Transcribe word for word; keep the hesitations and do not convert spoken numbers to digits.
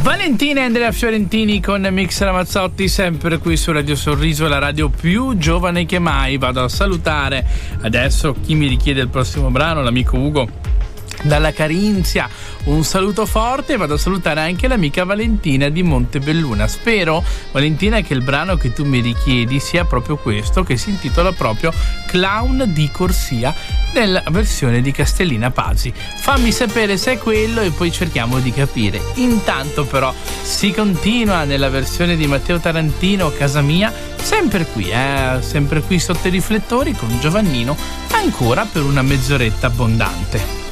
Valentina e Andrea Fiorentini con Mix Ramazzotti, sempre qui su Radio Sorriso, la radio più giovane che mai. Vado a salutare adesso chi mi richiede il prossimo brano, l'amico Ugo dalla Carinzia, un saluto forte, e vado a salutare anche l'amica Valentina di Montebelluna. Spero, Valentina, che il brano che tu mi richiedi sia proprio questo, che si intitola proprio Clown di Corsia, nella versione di Castellina Pasi. Fammi sapere se è quello e poi cerchiamo di capire. Intanto però si continua nella versione di Matteo Tarantino, Casa Mia, sempre qui, eh, sempre qui sotto i riflettori con Giovannino, ancora per una mezz'oretta abbondante.